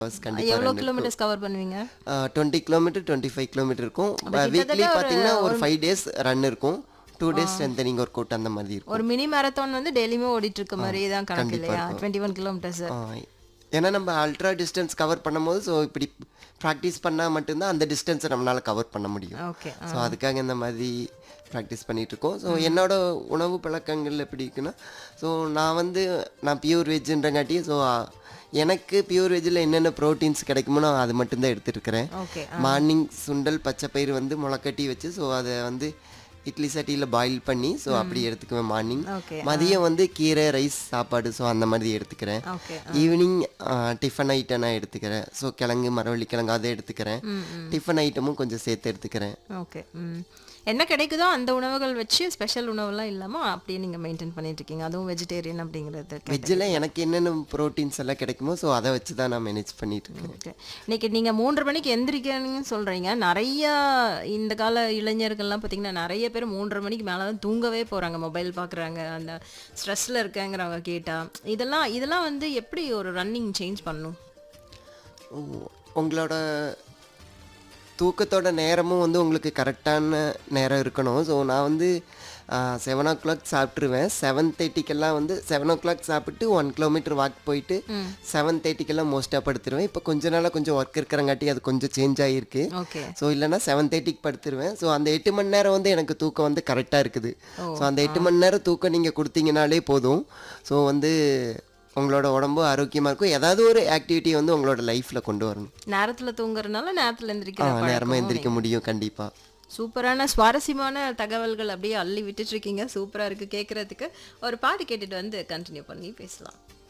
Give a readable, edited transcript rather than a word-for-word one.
கண்டிப்பாக எவ்வளோ ரன் இருக்கும். கிலோமீட்டர்ஸ் கவர் பண்ணுவீங்க? 20 கிலோமீட்டர் 25 கிலோமீட்டர் இருக்கும். அப்ப வீக்லி கிட்டத்தட்ட பார்த்தீங்கன்னா ஒரு 5 டேஸ் ரன் இருக்கும். 2 டேஸ் ஸ்ட்ரென்தனிங் ஒர்க் அவுட் அந்த மாதிரி இருக்கும். ஒரு மினி மேரத்தான் வந்து டெய்லியுமே ஓடிட்டு இருக்க மாதிரி தான் கணக்கு கண்டிப்பாக இல்லையா? இருக்கும். 21 கிலோமீட்டர்ஸ். ஏன்னா நம்ம அல்ட்ரா டிஸ்டன்ஸ் கவர் பண்ணும்போது ஸோ இப்படி ப்ராக்டிஸ் பண்ணால் மட்டும்தான் அந்த டிஸ்டன்ஸை நம்மளால் கவர் பண்ண முடியும். ஓகே. ஸோ அதுக்காக இந்த மாதிரி ப்ராக்டிஸ் பண்ணிகிட்ருக்கோம். ஸோ என்னோட உணவு பழக்கங்கள் எப்படி இருக்குன்னா, ஸோ நான் பியூர் வெஜ்ஜுன்றங்காட்டி ஸோ எனக்கு பியூர் வெஜ்ஜில் என்னென்ன ப்ரோட்டீன்ஸ் கிடைக்குமோ நான் அது மட்டும்தான் எடுத்துருக்கிறேன். ஓகே. மார்னிங் சுண்டல் பச்சைப்பயிறு முளைக்கட்டி வச்சு ஸோ அதை இட்லி சட்டியில் பாயில் பண்ணி ஸோ அப்படி எடுத்துக்குவேன் மார்னிங். ஓகே. மதியம் கீரை ரைஸ் சாப்பாடு ஸோ அந்த மாதிரி எடுத்துக்கிறேன். ஓகே. ஈவினிங் டிஃபன் ஐட்டம் நான் எடுத்துக்கிறேன். ஸோ கிழங்கு மரவள்ளி கிழங்கு அதை எடுத்துக்கிறேன். டிஃபன் ஐட்டமும் கொஞ்சம் சேர்த்து எடுத்துக்கிறேன். ஓகே. என்ன கிடைக்குதோ அந்த உணவுகள் வச்சு ஸ்பெஷல் உணவுலாம் இல்லாமல் அப்படியே நீங்கள் மெயின்டைன் பண்ணிட்டு இருக்கீங்க. அதுவும் வெஜிடேரியன் அப்படிங்கிறது. வெஜ்ஜில் எனக்கு என்னென்ன ப்ரோட்டீன்ஸ் எல்லாம் கிடைக்குமோ ஸோ அதை வச்சு தான் நான் மேனேஜ் பண்ணிட்டு இருக்கேன். ஓகே. இன்னைக்கு நீங்கள் 3:30 மணிக்கு எந்திரிக்கிறீங்கன்னு சொல்கிறீங்க. நிறையா இந்த கால இளைஞர்கள்லாம் பார்த்தீங்கன்னா நிறைய பேர் 3:30 மணிக்கு மேலே தான் தூங்கவே போகிறாங்க. மொபைல் பார்க்குறாங்க, அந்த ஸ்ட்ரெஸ்ஸில் இருக்காங்கிறவங்க கேட்டால். இதெல்லாம் எப்படி ஒரு ரன்னிங் சேஞ்ச் பண்ணும்? உங்களோட தூக்கத்தோட நேரமும் உங்களுக்கு கரெக்டான நேரம் இருக்கணும். ஸோ நான் 7:00 சாப்பிட்ருவேன். 7:30 7:00 சாப்பிட்டு 1 கிலோமீட்டர் வாக் போயிட்டு 7:30 மோஸ்ட்டாக படுத்துருவேன். இப்போ கொஞ்ச நாளாக கொஞ்சம் ஒர்க் இருக்கிறங்காட்டி அது கொஞ்சம் சேஞ்ச் ஆகிருக்கு. ஓகே. ஸோ இல்லைனா 7:30 படுத்துருவேன். ஸோ அந்த 8 மணி நேரம் எனக்கு தூக்கம் கரெக்டாக இருக்குது. ஸோ அந்த 8 மணி நேரம் தூக்கம் நீங்கள் கொடுத்தீங்கனாலே போதும். ஸோ உங்களோட உடம்பு ஆரோக்கியமாக இருக்கும். ஏதாவது ஒரு ஆக்டிவிட்டி உங்களோட லைஃப்பில் கொண்டு வரணும். நேரத்தில் தூங்குறதுனால நேரத்தில் நேரமாக எந்திரிக்க முடியும். கண்டிப்பாக சூப்பரான சுவாரஸ்யமான தகவல்கள் அப்படியே அள்ளி விட்டுட்டு இருக்கீங்க. சூப்பராக இருக்குது கேட்குறதுக்கு. ஒரு பாட்டு கேட்டுட்டு கண்டினியூ பண்ணி பேசலாம்.